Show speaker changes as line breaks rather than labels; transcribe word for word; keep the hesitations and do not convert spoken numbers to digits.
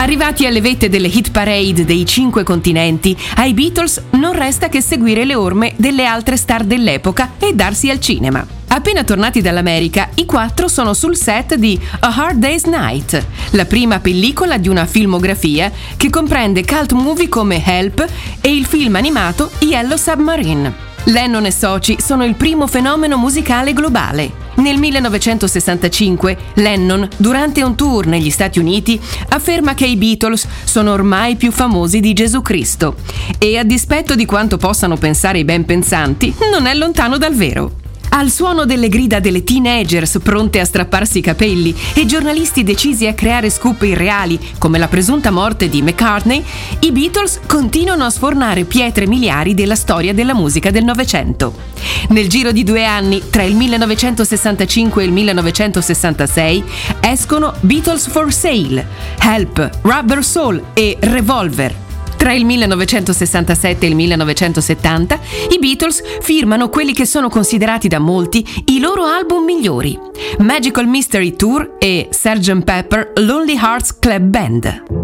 Arrivati alle vette delle hit parade dei cinque continenti, ai Beatles non resta che seguire le orme delle altre star dell'epoca e darsi al cinema. Appena tornati dall'America, i quattro sono sul set di A Hard Day's Night, la prima pellicola di una filmografia che comprende cult movie come Help e il film animato Yellow Submarine. Lennon e soci sono il primo fenomeno musicale globale. Nel millenovecentosessantacinque, Lennon, durante un tour negli Stati Uniti, afferma che i Beatles sono ormai più famosi di Gesù Cristo e, a dispetto di quanto possano pensare i ben pensanti, non è lontano dal vero. Al suono delle grida delle teenagers pronte a strapparsi i capelli e giornalisti decisi a creare scoop irreali come la presunta morte di McCartney, i Beatles continuano a sfornare pietre miliari della storia della musica del Novecento. Nel giro di due anni, tra il millenovecentosessantacinque e il millenovecentosessantasei, escono Beatles for Sale, Help, Rubber Soul e Revolver. Tra il millenovecentosessantasette e il millenovecentosettanta, i Beatles firmano quelli che sono considerati da molti i loro album migliori: Magical Mystery Tour e sergeant Pepper Lonely Hearts Club Band.